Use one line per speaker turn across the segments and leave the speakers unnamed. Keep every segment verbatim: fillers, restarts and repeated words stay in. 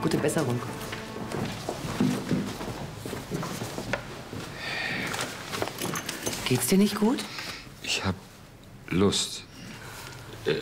Gute Besserung. Geht's dir nicht gut?
Ich hab Lust. Ähm,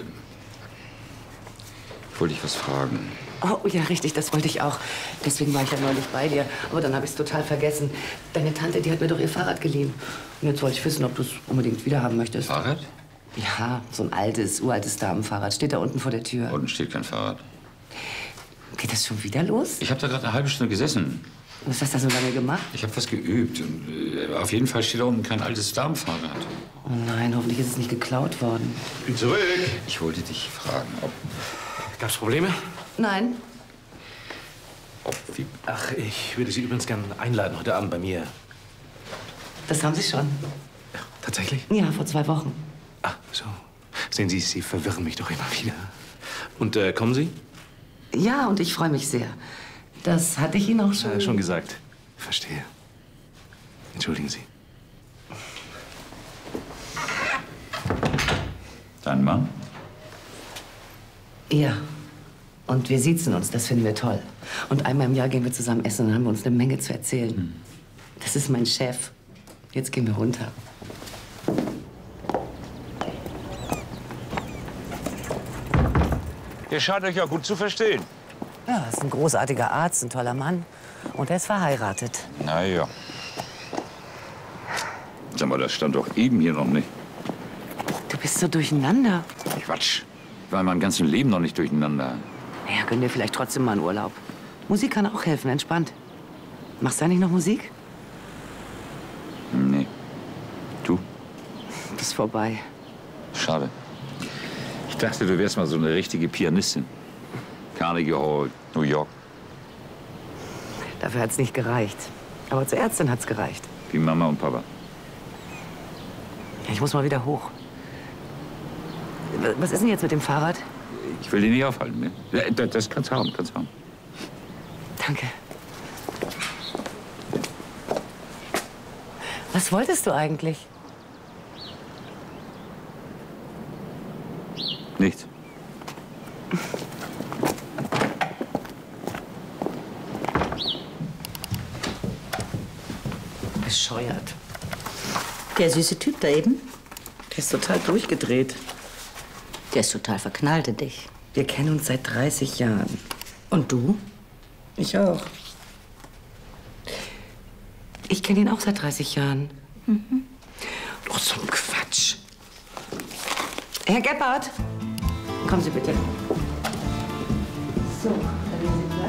ich wollte dich was fragen.
Oh, ja, richtig, das wollte ich auch. Deswegen war ich ja neulich bei dir. Aber dann habe ich es total vergessen. Deine Tante, die hat mir doch ihr Fahrrad geliehen. Und jetzt wollte ich wissen, ob du es unbedingt wieder haben möchtest.
Fahrrad?
Ja, so ein altes, uraltes Damenfahrrad. Steht da unten vor der Tür.
Unten steht kein Fahrrad.
Geht das schon wieder los?
Ich habe da gerade eine halbe Stunde gesessen.
Was hast du da so lange gemacht?
Ich habe was geübt. Und, äh, auf jeden Fall steht da unten kein altes Damenfahrrad.
Oh nein, hoffentlich ist es nicht geklaut worden.
Ich bin zurück.
Ich wollte dich fragen, ob...
Gab's Probleme?
Nein.
ob wie...
Ach, ich würde Sie übrigens gern einladen heute Abend bei mir.
Das haben Sie schon.
Ja, tatsächlich?
Ja, vor zwei Wochen.
Ah, so. Sehen Sie, Sie verwirren mich doch immer wieder. Und äh, kommen Sie?
Ja, und ich freue mich sehr. Das hatte ich Ihnen auch schon...
Ja, schon gesagt. Verstehe. Entschuldigen Sie.
Dein Mann?
Ja. Und wir siezen uns, das finden wir toll. Und einmal im Jahr gehen wir zusammen essen und dann haben wir uns eine Menge zu erzählen. Hm. Das ist mein Chef. Jetzt gehen wir runter.
Ihr scheint euch ja gut zu verstehen.
Ja, ist ein großartiger Arzt, ein toller Mann. Und er ist verheiratet.
Na ja. Sag mal, das stand doch eben hier noch nicht.
Du bist so durcheinander.
Quatsch. Ich war mein ganzes Leben noch nicht durcheinander.
Ja, gönnen wir vielleicht trotzdem mal einen Urlaub. Musik kann auch helfen, entspannt. Machst du eigentlich noch Musik?
Nee. Du?
Ist vorbei.
Schade. Ich dachte, du wärst mal so eine richtige Pianistin. Carnegie Hall, New York.
Dafür hat's nicht gereicht. Aber zur Ärztin hat's gereicht.
Wie Mama und Papa.
Ich muss mal wieder hoch. Was ist denn jetzt mit dem Fahrrad?
Ich will dich nicht aufhalten, ne? Das, das kannst du haben, kannst du haben.
Danke. Was wolltest du eigentlich?
Nichts.
Bescheuert.
Der süße Typ da eben,
Der ist total durchgedreht.
der ist total verknallt in dich.
Wir kennen uns seit dreißig Jahren.
Und du?
Ich auch. Ich kenne ihn auch seit dreißig Jahren. Mhm. Oh, so ein Quatsch. Herr Gebhardt, kommen Sie bitte. So, dann nehmen Sie Platz.